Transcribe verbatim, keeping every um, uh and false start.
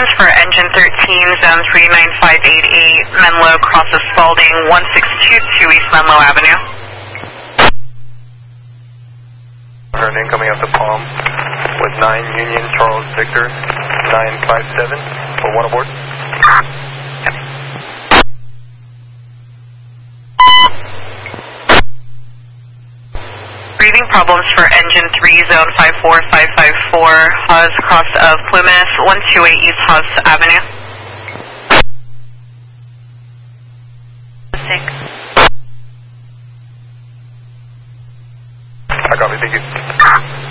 Greetings for engine thirteen, zone three nine five eight eight, Menlo crosses Spalding, one six two two East Menlo Avenue. Turn incoming up to Palm with nine Union Charles Victor, nine five seven, for one aboard. Breathing problems for engine three, zone five four five five four, Haas cross of Plymouth, one two eight East Haas Avenue. Six. I copy, thank you.